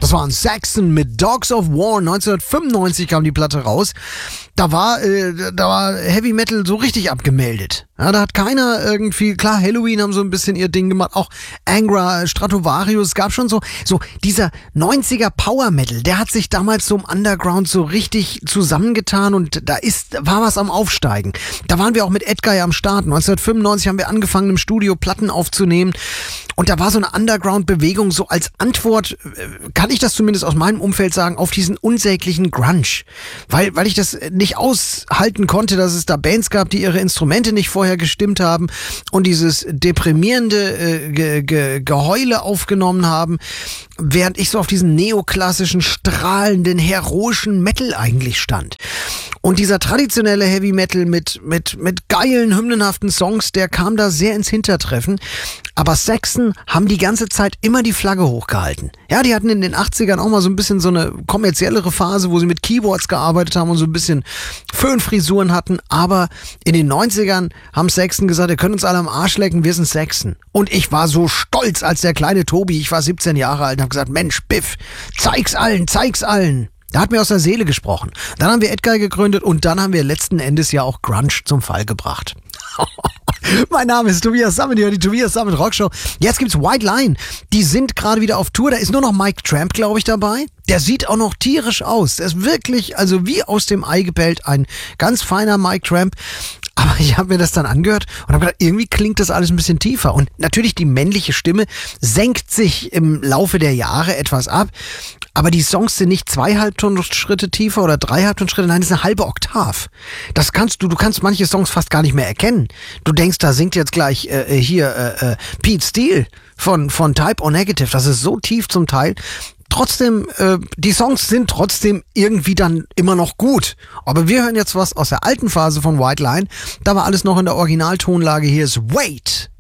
Das war ein Saxon mit Dogs of War. 1995 kam die Platte raus. Da war Heavy Metal so richtig abgemeldet. Ja, da hat keiner irgendwie, klar, Halloween haben so ein bisschen ihr Ding gemacht, auch Angra, Stratovarius, es gab schon so dieser 90er Power Metal, der hat sich damals so im Underground so richtig zusammengetan und war was am Aufsteigen. Da waren wir auch mit Edguy am Start. 1995 haben wir angefangen im Studio Platten aufzunehmen und da war so eine Underground-Bewegung so als Antwort, kann ich das zumindest aus meinem Umfeld sagen, auf diesen unsäglichen Grunge. Weil ich das nicht aushalten konnte, dass es da Bands gab, die ihre Instrumente nicht vorher gestimmt haben und dieses deprimierende Geheule aufgenommen haben, während ich so auf diesen neoklassischen, strahlenden, heroischen Metal eigentlich stand. Und dieser traditionelle Heavy Metal mit geilen, hymnenhaften Songs, der kam da sehr ins Hintertreffen. Aber Saxon haben die ganze Zeit immer die Flagge hochgehalten. Ja, die hatten in den 80ern auch mal so ein bisschen so eine kommerziellere Phase, wo sie mit Keyboards gearbeitet haben und so ein bisschen Föhnfrisuren hatten. Aber in den 90ern haben Saxon gesagt, ihr könnt uns alle am Arsch lecken, wir sind Saxon. Und ich war so stolz als der kleine Tobi, ich war 17 Jahre alt und habe gesagt, Mensch, Biff, zeig's allen. Da hat mir aus der Seele gesprochen. Dann haben wir Edguy gegründet und dann haben wir letzten Endes ja auch Grunge zum Fall gebracht. Mein Name ist Tobias Sammet, die Tobias Sammet Rockshow. Jetzt gibt's White Line. Die sind gerade wieder auf Tour. Da ist nur noch Mike Tramp, glaube ich, dabei. Der sieht auch noch tierisch aus. Der ist wirklich, also wie aus dem Ei gepellt, ein ganz feiner Mike Tramp. Aber ich habe mir das dann angehört und habe gedacht, irgendwie klingt das alles ein bisschen tiefer. Und natürlich die männliche Stimme senkt sich im Laufe der Jahre etwas ab. Aber die Songs sind nicht 2 Halbtonschritte tiefer oder 3 Halbtonschritte, nein, das ist eine halbe Oktav. Das kannst du kannst manche Songs fast gar nicht mehr erkennen. Du denkst, da singt jetzt gleich Pete Steele von Type O Negative. Das ist so tief zum Teil. Trotzdem, die Songs sind trotzdem irgendwie dann immer noch gut. Aber wir hören jetzt was aus der alten Phase von White Line. Da war alles noch in der Originaltonlage. Hier ist Wait.